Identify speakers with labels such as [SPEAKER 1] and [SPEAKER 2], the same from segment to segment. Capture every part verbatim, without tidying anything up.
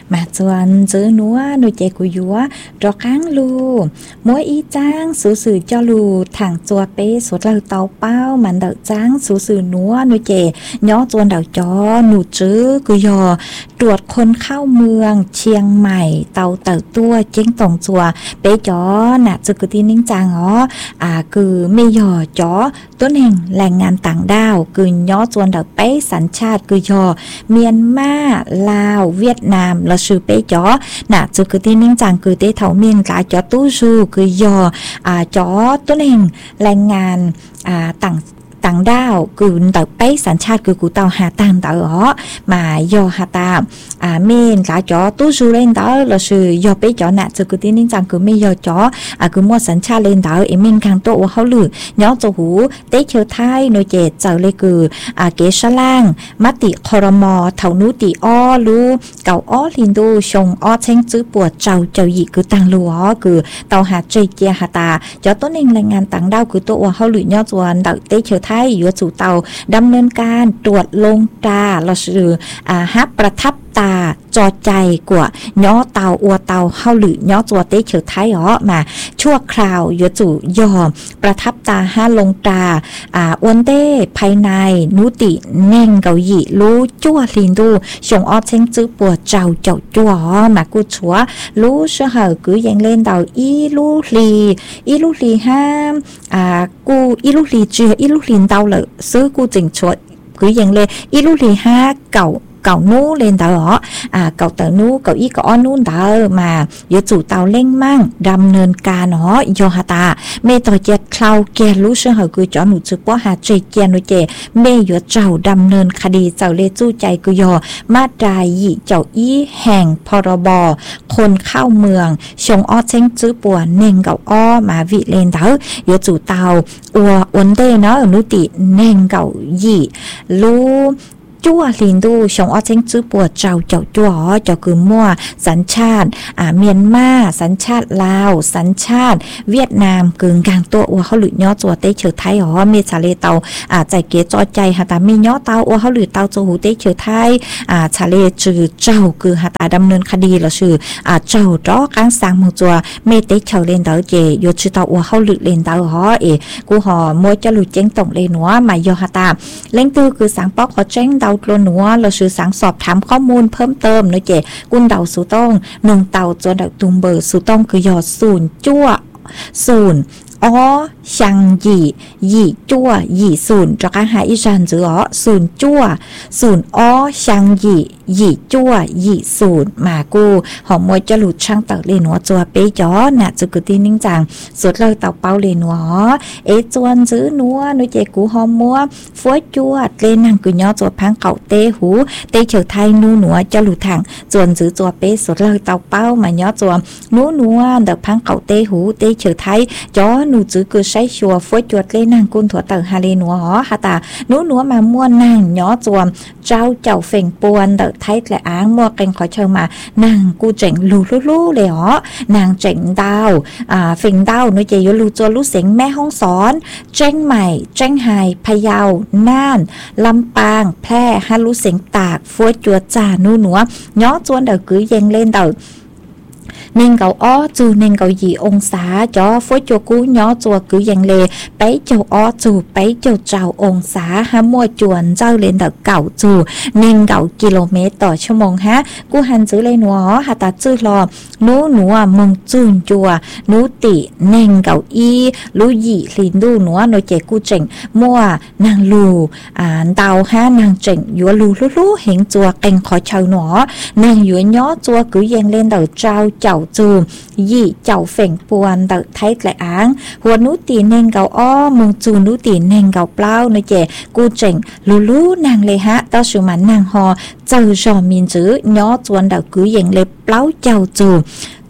[SPEAKER 1] mà chuan giữ núa nuôi trẻ của dúa rõ kháng lu mỗi y trang số sự cho lu thẳng chùa bé số lời tàu bao màn đợi trang số sự núa nuôi trẻ nhỏ chuan đào chó nụ chứ cứ dòตรวจคนเข้าเมืองเชียงใหม่เตาเต่าตัวเจ๊งตงจัวเป๊ะจ๋อน่ะจึกตีนิ่งจางอ๋ออ่าคือไม่ย่อจ๋อต้นแห่งแรงงานต่างด้าวคือย้อจวนเดาเป๊ะสัญชาติคือย่อเมียนมาลาวเวียดนามแล้วชื่อเป๊ะจ๋อน่ะจึกตีนิ่งจางคือเต้เถาเมียนกาจ๋อตู้ชูคือย่ออ่าจ๋อต้นแห่งแรงงานอ่าต่างต่างด้าวคือเต่าเป๊ะสัญชาติคือกูเต่าหาต่างเต่าอ๋อมาย่อหาตาอ่าเมนกาจ๋อตู้ชูเล่นเต่าแล้วชื่อย่อเป๊ะจ๋อน่ะจึกตีนิ่งจางคือไม่ย่อจ๋ออ่าคือมั่วสัญชาติเล่นเต่าเอเมนกลางโตว่าเขาลือย้อจะหูเต้เชื้อไทยโนเจเจ้าเลยคืออ่าเกชล่างมติคอรมอเท่านุติอ้อรู้เก่าอ้อลินดูชงอ้อเช้งจื้อปวดเจ้าเจ้าหยีคือต่างลัวคือเต่าหาเจเจียหาตาจ๋อต้นเองแรงงานต่างด้าวคือตัวว่าเขาลือย่อจวนเต่าเต้เชื้อไทยอยู่สู่เต่าดำเนินการตรวจลงตาเราสื่ออ่าฮับประทับตาจอใจกว่าย้อเตาอัวเตาเฮาหรือย้อจัวเต้เฉิดไทยอ๋อมาชั่วคราวอยู่จู่ยอมประทับตาห้าลงตาอ่าอวนเต้ภายในนุติแน่งเกาหยีรู้จั่วลินดูชงอ้อเช้งจื้อปัวเจ้าเจ้าจั่วอ๋อมากูชัวรู้เชื่อเหอกือยังเล่นเตาอีลูลีอีลูลีห้ามอ่ากูอีลูลีเจืออีลูลินเตาเลยซื้อกูจึงชดกือยังเลยอีลูลีห้าเก่าเก่านู้เล่นเตาอ๋ออ่าเก่าเตานู้เก่าอีก็อ้อนู้เตามาเยอะจู่เตาเล่งมั่งดำเนินการอ๋อยอฮาตาเมต่อเจ็ดคลาวแกรู้เชื่อเหอคือจอหนูจึกว่าหาเจเกียนโนเจเมยเจ้าดำเนินคดีเจ้าเลจู้ใจกุยอมาตรายีเจ้าอีแห่งพรบคนเข้าเมืองชงอ้อเช้งจื้อปัวเน่งเก่าอ้อมาวิเลนเตาเยอะจู่เตาอัวอวนเต้เนาะนุติเน่งเก่ายีรู้จั่วลินดูชงอ้อเช้งจื้อปวดเจ้าเจ้าจั่วอ๋อเจ้าคือมั่วสัญชาติอ่าเมียนมาสัญชาติลาวสัญชาติเวียดนามกึ่งกลางตัวอัวเขาหลุดย่อจั่วเต้เฉยไทยอ๋อเมชาเลเตาอ่าใจเกจอใจหาตาไม่ย่อเตาอัวเขาหลุดเตาโจหูเต้เฉยไทยอ่าชาเลจือเจ้าคือหาตาดำเนินคดีแล้วชื่ออ่าเจ้าจ้อกลางสังมือจั่วเมเต้เฉยเลนเตาเจยชื่อเตาอัวเขาหลุดเลนเตาอ๋อเอกูหอมวยจะหลุดเจ้งตงเลนัวมาย่อหาตาเล่งตื้อคือสังปอกขอเจ้งเตาตัวหนัวสื่อสังสอบถามข้อมูลเพิ่มเติมเนอะเจกุนเดาสูต้องนงเตาจนเดาตุมเบอร์สูต้องคือยอดศูนย์จั่วศูนย์อ๋อชังหยี่หยี่จั่วหยี่ศูนย์จากการหาอีจันจืออ๋อศูนย์จั่วศูนย์อ๋อชังหยี่หยี่จั่วหยี่ศูนย์มากูหอมมวยจะหลุดช่างตักเลนัวจัวเป๊ยอน่ะจะกึตีนิ่งจังสุดเลยเตาเป้าเลนัวเอจวนจื้อนัวนุเจกูหอมมัวฟัวจั่วเลนังกุย่อจัวพังเก่าเตหูเตเฉยไทยนูหนัวจะหลุดทางจวนจื้อจัวเป๊สุดเลยเตาเป้ามาย่อจัวนูหนัวเด็กพังเก่าเตหูเตเฉยไทยจ้อนูจื้อคือใช้ชัวฟัวจัวเลนังกุนถั่วเตอฮาเลนัวอ๋อฮาตานูหนัวมาม่วนนางย่อจัวเจ้าเจ้าเฟ่งปวนเด็กไทยและอ้างมัวเก่งขอเชิญมานางกูเจ๋งลูลูลูเลยอ๋อนางเจ๋งดาวอ่าฟิงดาวนุเจยลูจัวลูเสียงแม่ห้องสอนเจ้งใหม่เจ้งไฮพะเยาน่านลำปางแพร่ฮาลูเสียงตากฟัวจัวจ่านูหนัวย้อจวนเด็กกือยังเล่นเด็กเน่งเก่าอ้อจูเน่งเก่าหยีองศาจ้อฟัวจัวกูย้อจัวกือยังเลไปเจ้าอ้อจูไปเจ้าเจ้าองศาฮะมัวจวนเจ้าเล่นเด็กเก่าจูเน่งเก่ากิโลเมตรต่อชั่วโมงฮะกูหันจื้อเลยหนัวหาตาจื้อรอนูหนัวมงจูนจัวนูติเน่งเก่าอีลูหยีลินดูหนัวโนเจกูเจ๋งมัวนางลูอ่านเตาฮะนางเจ๋งยัวลูลูลูเห็นจัวเก่งขอเชิญหนัวนางยัวย้อจัวกือยังเล่นเด็กเจ้าเจ้าจูยี่เจ้าเฟ่งปวนเด็กไทยและอ้างหัวนูตีเน่งเก่าอ้อมงจูนูตีเน่งเก่าเปล่าโนเจกูเจ๋งลูลูนางเลยฮะต่อสุมันนางฮอเจอจอมินจื้อย้อจวนเด็กกือยังเล็บเปล่าเจ้าจู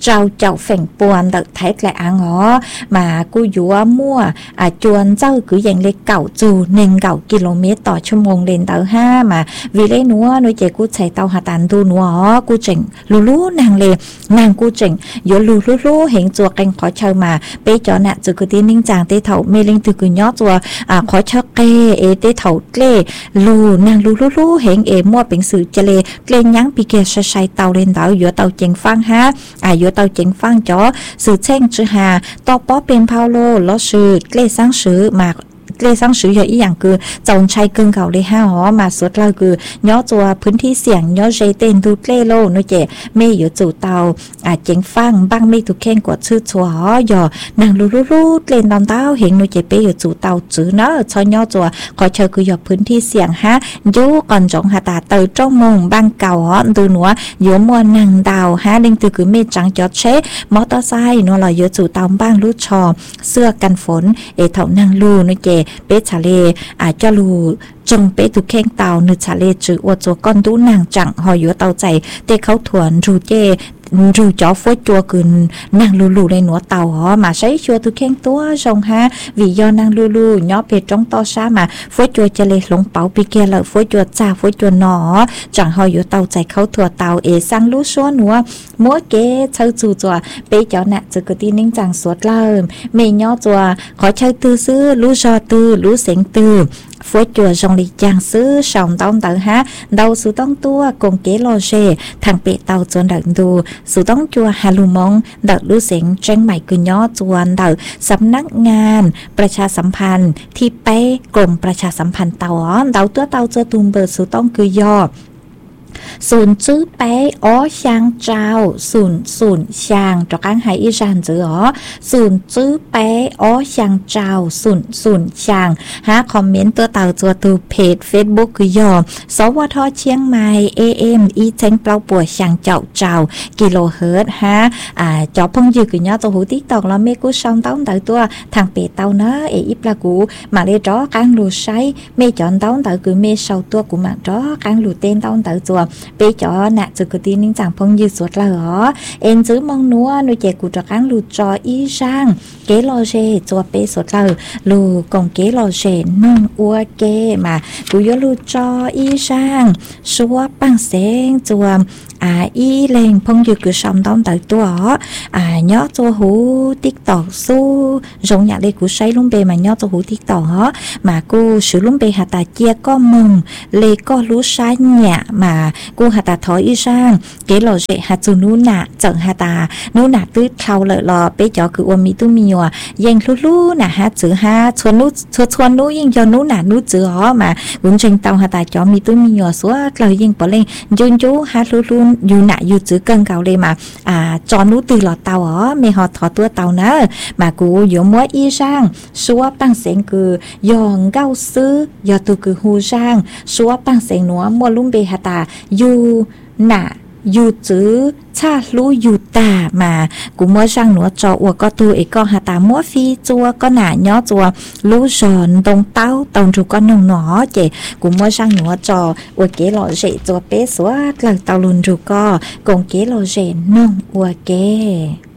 [SPEAKER 1] เจ้าเจ้าแฝงปวนเดไทยแกละอ่างอ๋อมากูยัวมั่วอ่าจวนเจ้าคืออย่างเล็กเก่าจูหนึ่งเก่ากิโลเมตรต่อชั่วโมงเลนเตอร์ห้ามาวิเลนัวหน่วยเจกูใช้เตาหาตันดูนัวอ๋อกูเจ๋งลูลูนางเลนางกูเจ๋งโยลูลูลูเห็นจัวกันขอเชิญมาเป๊ะจอน่ะจือกูตีนิ่งจางเตเถาเมลิงตือกูย่อจัวอ่าขอเชิญเกเอเตเถาเกลลูนางลูลูลูเห็นเอมั่วเป็นสื่อเจเลเกลยังปีเกชใช้เตาเลนเตาโยเตาเจ๋งฟังฮะอ่าโยเตาเจ๋งฟังจ๋อสื่อเช่งจือหาต่อป้อเป็นพาวโลล้อสื่อเกลสร้างสื่อมาเลสังสืออย่างอีอย่างคือจงใช้กึ่งเก่าเลยห้าหอมาสุดเราคือย่อตัวพื้นที่เสี่ยงย่อเจเต้นดูเล่โลนุเจไม่อยู่จู่เตาอาจเจ๋งฟังบ้างไม่ถูกแข่งกว่าชื่อชัวหอย่อนางรูรูรูเล่นตอนเต้าเห็นนุเจเป้อยู่จู่เตาจื้อเนาะชอย่อตัวขอเชิญคือหยอกพื้นที่เสี่ยงฮะยู่ก่อนจงหาตาเตยจ้องมงบ้างเก่าหอดูหนัวอยู่มัวนางดาวฮะลิงตือคือเมจังจอดเชมอเตอร์ไซค์นัวลอยอยู่จู่เตาบ้างรูชอเสื้อกันฝนเอเท่านางลูนุเจเป๊ะชาเลอาจจะรู้จงเป๊ะถูกแข่งเตาหนึ่งชาเลจืออวดจัวก้อนดูนางจังหอยอยู่เตาใจเตะเขาถวนรูเจรูจ่อฟดจัวกึนนางลูลูในหนัวเตาหอมาใช้ชัวถูกแข่งตัวชงฮะวิยอนางลูลูย่อเปจงต่อช้ามาฟดจัวจะเลยลงเป๋าปีเกลฟดจัวจ่าฟดจัวหนอจังหอยอยู่เตาใจเขาถั่วเตาเอซังลูชัวหนัวมัวเกเชิญจู่จัวเป๊ะจ่อน่ะจะกตีนิ่งจังสวดเริ่มเมยย่อจัวขอเชิญตื้อซื้อลูชอตื้อลูเสียงตื้อฝุดจัวจงลีจางซื้อสองต้องเตอฮะเดาสูต้องตัวกงเกลอเชทางเปะเตาจวนดังดูสูต้องจัวฮาลูมงดักลูเสียงแจ้งใหม่กุญย่อจวนดักสำนักงานประชาสัมพันธ์ที่เป้กรมประชาสัมพันธ์เตาอ๋อเดาตัวเตาเจอตุมเบอร์สูต้องคือย่อศูนย์จื้อเป๊ะอ๋อช่างเจ้าศูนย์ศูนย์ช่างจกังหายอีจานจื้ออ๋อศูนย์จื้อเป๊ะอ๋อช่างเจ้าศูนย์ศูนย์ช่างหาคอมเมนต์ตัวเต่าตัวตูเพจเฟซบุ๊กคือยอสวทเชียงใหม่เอเอ็มอีเจงเปล่าปัวช่างเจ้าเจ้ากิโลเฮิรตซ์ฮะอ่าจอพงยืคือยอตัวหูติ๊กตอกแล้วเมกูช่องเต้าเต่าตัวทางเพจเต้าเนอะเออีปลากูมาเลยจ้อกางรูใช้เมจอนเต้าเต่าคือเมเศร้าตัวกูมาจ้อกางรูเต้นเต้าเต่าตัวเป๊ะจ๋อน่ะจะกตีนิ่งจังพงยืดสวดละเหรอเอ็นซื้อมองนัวหนูเจกูจะค้างลูจออีช่างเกลอเชจัวเป๊ะสวดละลูกงเกลอเชน้องอัวเกมากูยลูจออีช่างชัวปังเสงจัวอ่าอีเลงพงยืดกูชมต้องเต่าตัวอ่าย่อจัวหูติ๊กตอกสู้รงอยากเลยกูใช้ลุ่มเปมาย่อจัวหูติ๊กตอกมากูซื้อลุ่มเปหาตาเจียก็มึงเลก็รู้ใช้เนี่ยมากูหาตาถอยอีช่างเกลอเจหาจูนู้น่ะจังหาตานู้น่ะตื้อเท่าเลยรอเป๊ะจ๋อคืออวมีตู้มีว่ะยังลู่ๆน่ะฮะจื้อฮะชวนนู้ชวนชวนนู้ยิ่งจอนู้น่ะนู้จื้ออ๋อมากุนเจงเตาหาตาจ๋อมีตู้มีว่ะสัวเรายิ่งปอเล่งจุนจูฮะลู่ๆอยู่น่ะอยู่จื้อเกินเก่าเลยมาอ่าจอนู้ตื้อหลอดเตาอ๋อไม่หอถอตัวเตานะมากูอยู่มัวอีช่างสัวปังเสียงคือยองเก้าซื้อยอตูคือฮูช่างสัวปังเสียงหนัวมัวลุ่มเบหาตาอยู่น่ะอยู่จื้อชาลู่อยู่ตามากูมัวช่างหนัวจออัวก็ตูเอก็หาตามัวฟีจัวก็หนาย่อจัวลู่จอนตรงเต้าตรงจูก็นงหนอเจกูมัวช่างหนัวจออัวเกลอเจจัวเป๊ะสวดหลังเตาลุนจูก็กงเกลอเจนงอัวเก